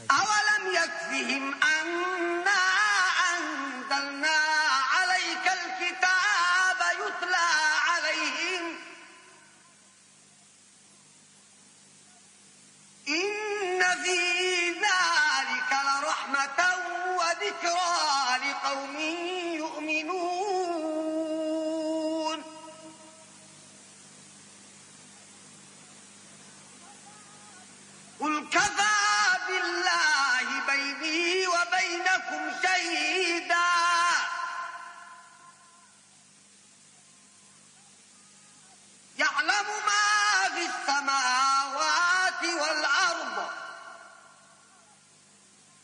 أولم يكفهم أنا أنزلنا عليك الكتاب يتلى عليهم إن في ذلك لرحمة وذكرى